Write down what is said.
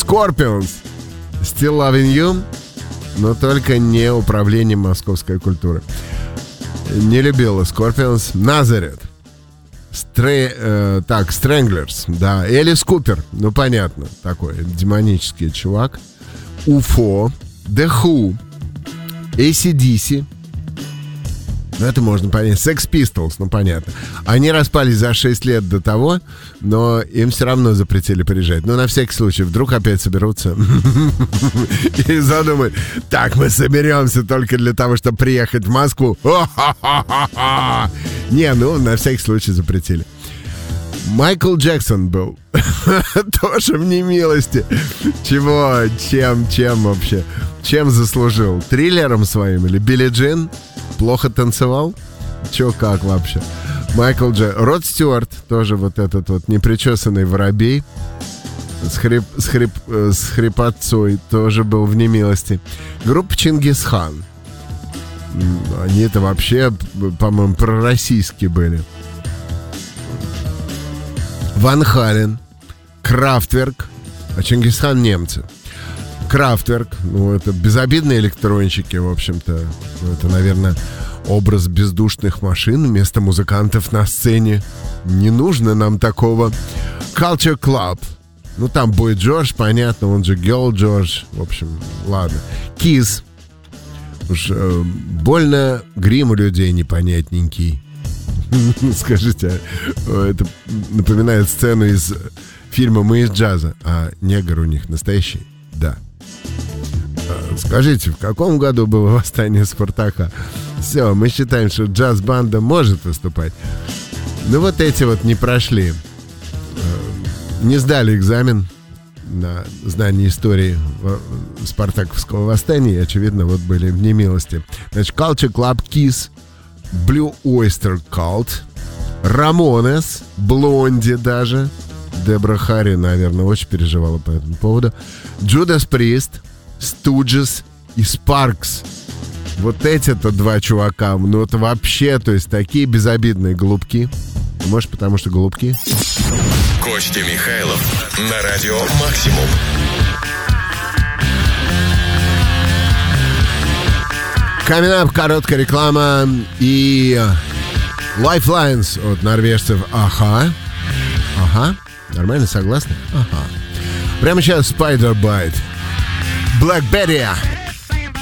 Scorpions. Still Loving You. Но только не управление московской культуры. Не любила Scorpions. Nazareth. Stranglers. Да, Элис Купер. Ну, понятно. Такой демонический чувак. UFO. The Who. AC/DC. Ну, это можно понять. Sex Pistols, ну, понятно. Они распались за 6 лет до того, но им все равно запретили приезжать. Ну, на всякий случай, вдруг опять соберутся и задумают: так, мы соберемся только для того, чтобы приехать в Москву. Не, ну, на всякий случай запретили. Майкл Джексон был тоже в немилости. Чего? Чем вообще? Чем заслужил? Триллером своим или Билли Джин? Плохо танцевал? Чё, как вообще? Майкл Джексон. Род Стюарт, тоже вот этот вот непричесанный воробей с хрипотцой, тоже был в немилости. Группа Чингисхан. Они-то вообще, по-моему, пророссийские были. Ван Хален, Крафтверк, а Чингисхан немцы. Крафтверк, ну, это безобидные электронщики, в общем-то. Ну, это, наверное, образ бездушных машин вместо музыкантов на сцене. Не нужно нам такого. Culture Club. Ну, там Бой Джордж, понятно, он же Girl Джордж. В общем, ладно. Kiss. Уж больно грим у людей непонятненький. Скажите, это напоминает сцену из фильма «Мы из джаза». А негр у них настоящий? Да. Скажите, в каком году было восстание Спартака? Все, мы считаем, что джаз-банда может выступать. Ну вот эти вот не прошли. Не сдали экзамен на знание истории спартаковского восстания. И, очевидно, вот были в немилости. Значит, Culture Club, Kiss, Blue Oyster Cult, Ramones, Блонди даже. Дебра Харри, наверное, очень переживала по этому поводу. Judas Priest, Stooges и Sparks. Вот эти-то два чувака, ну это вообще, то есть такие безобидные голубки. Может, потому что голубки? Костя Михайлов на радио «Максимум». Coming up, короткая реклама и Lifelines от норвежцев. Ага. Нормально, согласны? Ага. Прямо сейчас Spider Bite. Blackberry.